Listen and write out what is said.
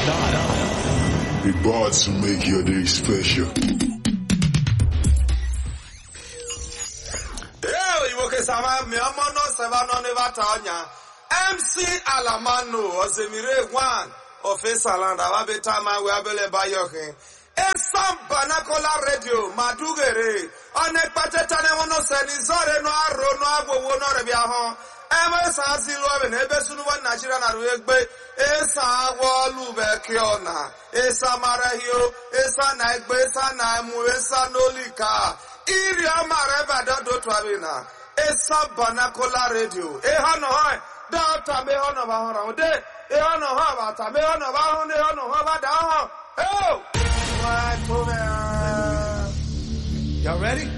We bought to make your day special. MC Alamano Ozemire One Ofesalanda Wabetama Wabele Bayoke Esam Banakola Radio Madugere Onekpatetane wono senizore no aro no agbo no rebiaho Eme sa silu ebe ebesunu wa Nigeria na ruegbe esa agwo lubekiona esa marahio esa na egbe esa na emu esa nolika iri amare badado twabina esa Banakola Radio ehano hoy Data me hono ba hono de e hono ha ba ta me hono ba hono e hono ha ba da ho oh what over y'all ready